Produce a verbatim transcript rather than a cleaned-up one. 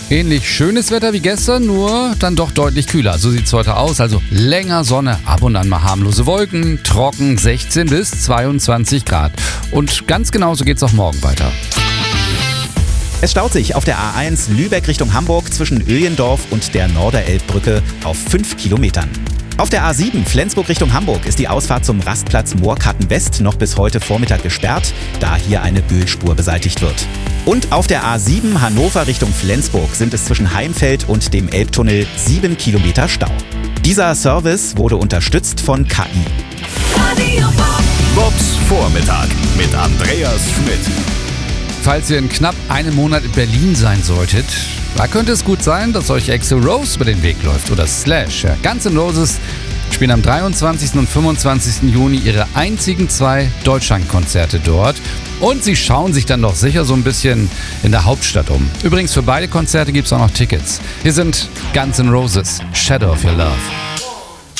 Ähnlich schönes Wetter wie gestern, nur dann doch deutlich kühler. So sieht's heute aus. Also länger Sonne, ab und an mal harmlose Wolken, trocken sechzehn bis zweiundzwanzig Grad. Und ganz genauso geht's auch morgen weiter. Es staut sich auf der A eins Lübeck Richtung Hamburg zwischen Öjendorf und der Norderelbbrücke auf fünf Kilometern. Auf der A sieben Flensburg Richtung Hamburg ist die Ausfahrt zum Rastplatz Moorkarten West noch bis heute Vormittag gesperrt, da hier eine Ölspur beseitigt wird. Und auf der A sieben Hannover Richtung Flensburg sind es zwischen Heimfeld und dem Elbtunnel sieben Kilometer Stau. Dieser Service wurde unterstützt von K I. Bobs Vormittag mit Andreas Schmidt. Falls ihr in knapp einem Monat in Berlin sein solltet, da könnte es gut sein, dass euch Axl Rose über den Weg läuft oder Slash. Ja, Guns N' Roses spielen am dreiundzwanzigsten und fünfundzwanzigsten Juni ihre einzigen zwei Deutschlandkonzerte dort. Und sie schauen sich dann doch sicher so ein bisschen in der Hauptstadt um. Übrigens, für beide Konzerte gibt es auch noch Tickets. Hier sind Guns N' Roses, Shadow of Your Love.